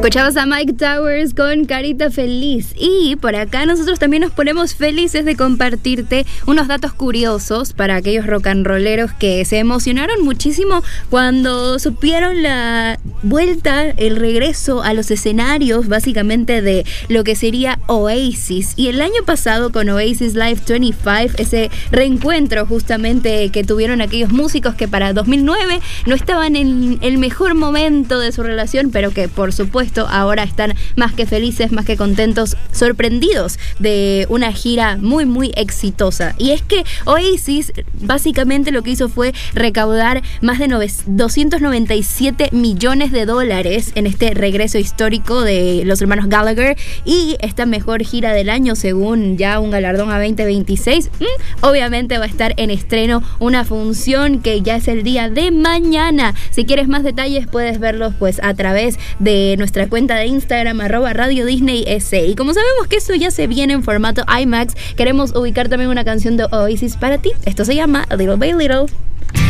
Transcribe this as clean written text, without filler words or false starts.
Escuchamos a Mike Towers con Carita Feliz. Y por acá nosotros también nos ponemos felices de compartirte unos datos curiosos para aquellos rock and rolleros que se emocionaron muchísimo cuando supieron la vuelta, el regreso a los escenarios básicamente de lo que sería Oasis. Y el año pasado con Oasis Live 25, ese reencuentro justamente que tuvieron aquellos músicos que para 2009 no estaban en el mejor momento de su relación, pero que por supuesto ahora están más que felices, más que contentos, sorprendidos de una gira muy muy exitosa. Y es que Oasis básicamente lo que hizo fue recaudar más de 297 millones de dólares en este regreso histórico de los hermanos Gallagher, y esta mejor gira del año según ya un galardón a 2026. Obviamente va a estar en estreno una función que ya es el día de mañana. Si quieres más detalles puedes verlos pues a través de nuestra cuenta de Instagram @Radio Disney S. Y como sabemos que eso ya se viene en formato IMAX, queremos ubicar también una canción de Oasis para ti. Esto se llama Little by Little.